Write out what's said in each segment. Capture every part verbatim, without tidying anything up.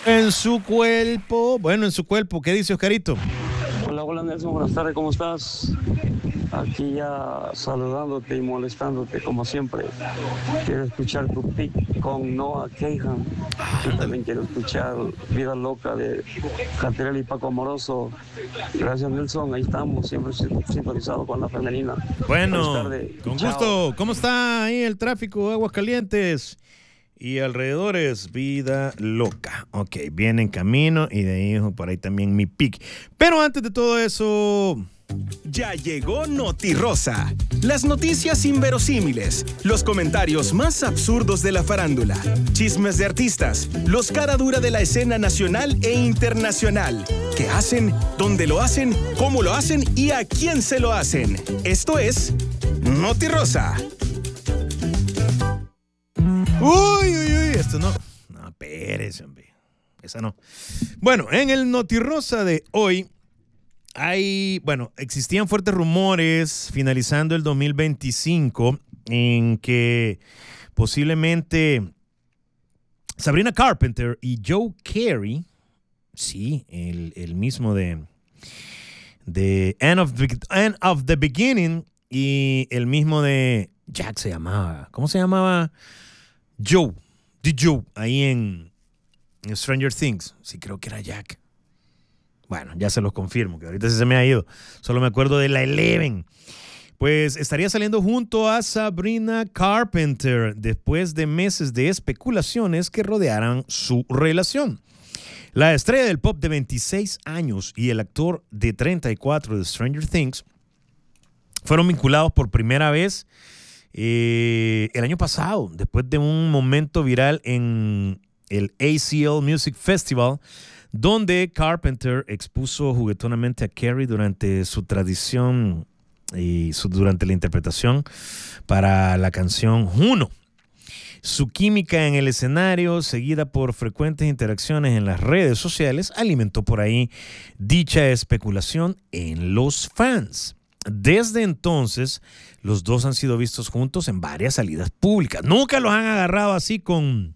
En su cuerpo, bueno, en su cuerpo, ¿qué dice Oscarito? Hola, hola Nelson, buenas tardes, ¿cómo estás? Aquí ya saludándote y molestándote como siempre. Quiero escuchar tu pick con Noah Kahan. Y también quiero escuchar Vida Loca de Catriel y Paco Amoroso. Gracias Nelson, ahí estamos, siempre sintonizados con la femenina. Bueno, con Chao. Gusto. ¿Cómo está ahí el tráfico, Aguascalientes y alrededores? Vida Loca. Ok, viene en camino y de ahí por ahí también mi pick. Pero antes de todo eso... Ya llegó Notirosa. Las noticias inverosímiles, los comentarios más absurdos de la farándula, chismes de artistas, los cara dura de la escena nacional e internacional. ¿Qué hacen? ¿Dónde lo hacen? ¿Cómo lo hacen? ¿Y a quién se lo hacen? Esto es Notirosa. Uy, uy, uy, esto no. No, espérese, hombre. Esa no. Bueno, en el Notirosa de hoy hay, bueno, existían fuertes rumores finalizando el dos mil veinticinco en que posiblemente Sabrina Carpenter y Joe Carey, sí, el, el mismo de, de End of, End of the Beginning y el mismo de Jack se llamaba, ¿cómo se llamaba? Joe, de Joe, ahí en, en Stranger Things, sí creo que era Jack. Bueno, ya se los confirmo, que ahorita sí se me ha ido. Solo me acuerdo de la Eleven. Pues estaría saliendo junto a Sabrina Carpenter después de meses de especulaciones que rodearan su relación. La estrella del pop de veintiséis años y el actor de treinta y cuatro de Stranger Things fueron vinculados por primera vez eh, el año pasado, después de un momento viral en el A C L Music Festival, donde Carpenter expuso juguetonamente a Carey durante su tradición y su, durante la interpretación para la canción Juno. Su química en el escenario, seguida por frecuentes interacciones en las redes sociales, alimentó por ahí dicha especulación en los fans. Desde entonces, los dos han sido vistos juntos en varias salidas públicas. Nunca los han agarrado así con...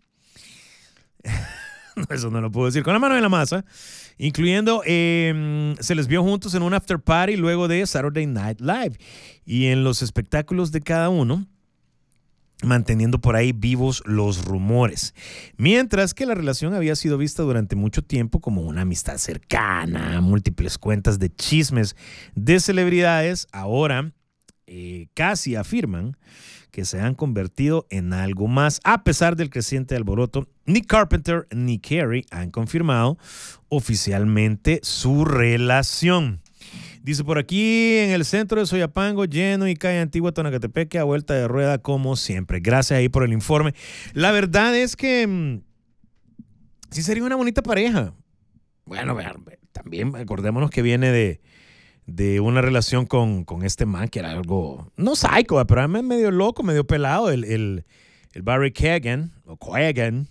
Eso no lo puedo decir con la mano en la masa, incluyendo eh, se les vio juntos en un after party luego de Saturday Night Live y en los espectáculos de cada uno, manteniendo por ahí vivos los rumores, mientras que la relación había sido vista durante mucho tiempo como una amistad cercana. Múltiples cuentas de chismes de celebridades ahora eh, casi afirman que se han convertido en algo más. A pesar del creciente alboroto, ni Carpenter ni Carey han confirmado oficialmente su relación. Dice por aquí, en el centro de Soyapango, lleno y calle Antigua, Tonacatepeque, a vuelta de rueda como siempre. Gracias ahí por el informe. La verdad es que mmm, sí sería una bonita pareja. Bueno, también acordémonos que viene de de una relación con, con este man que era algo, no psycho, pero además medio loco, medio pelado, el, el, el Barry Keoghan, o Keoghan.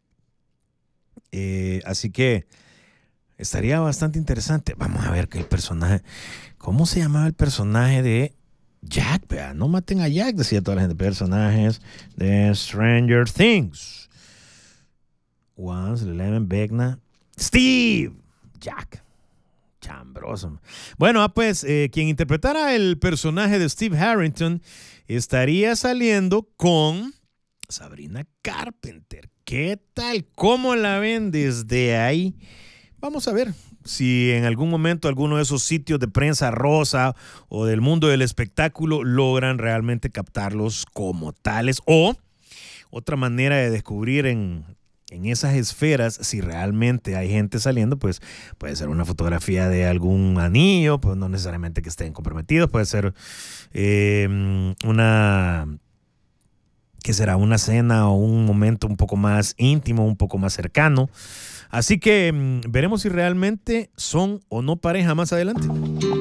Eh, así que estaría bastante interesante. Vamos a ver que el personaje, ¿cómo se llamaba el personaje de Jack? Vea, no maten a Jack, decía toda la gente. Personajes de Stranger Things. Once, Eleven, Vecna, Steve, Jack. Chambroso. Bueno, ah, pues eh, quien interpretara el personaje de Steve Harrington estaría saliendo con Sabrina Carpenter. ¿Qué tal? ¿Cómo la ven desde ahí? Vamos a ver si en algún momento alguno de esos sitios de prensa rosa o del mundo del espectáculo logran realmente captarlos como tales, o otra manera de descubrir en en esas esferas, si realmente hay gente saliendo, pues puede ser una fotografía de algún anillo, pues no necesariamente que estén comprometidos, puede ser eh, una, ¿qué será? Una cena o un momento un poco más íntimo, un poco más cercano. Así que veremos si realmente son o no pareja más adelante.